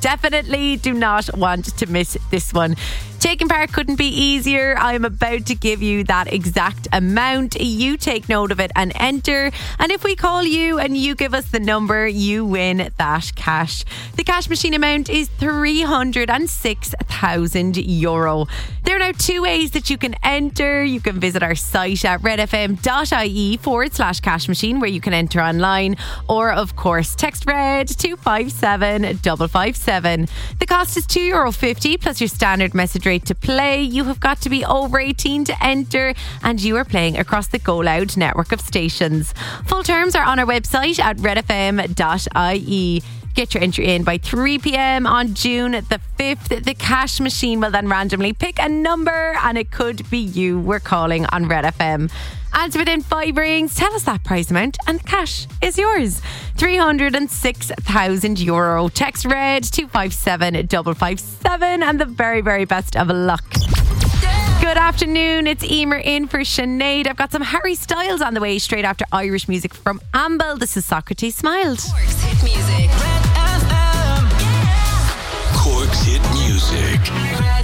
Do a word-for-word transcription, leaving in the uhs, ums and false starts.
definitely do not want to miss this one. Taking part couldn't be easier. I'm about to give you that exact amount. You take note of it and enter. And if we call you and you give us the number, you win that cash. The cash machine amount is three hundred six thousand euro. There are now two ways that you can enter. You can visit our site at redfm.ie forward slash cash machine, where you can enter online. Or, of course, text RED to five seven five five seven. The cost is two euro fifty plus your standard message rate to play. You have got to be over eighteen to enter, and you are playing across the Go Loud network of stations. Full terms are on our website at redfm dot I E. Get your entry in by three p.m. on June the fifth. The cash machine will then randomly pick a number, and it could be you we're calling on Red F M. Answer within five rings, tell us that prize amount, and the cash is yours. three hundred six thousand euro. Text RED to five seven five five seven, and the very, very best of luck. Good afternoon, it's Emer in for Sinead. I've got some Harry Styles on the way straight after Irish music from Amble. This is Socrates Smiled. Cork's hit music. Red F M. Cork's hit music.